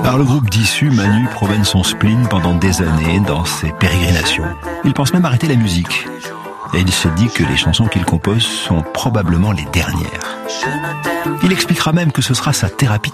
Par le groupe d'issus, Manu promène son spleen pendant des années dans ses pérégrinations. Il pense même arrêter la musique. Et il se dit que les chansons qu'il compose sont probablement les dernières. Il expliquera même que ce sera sa thérapie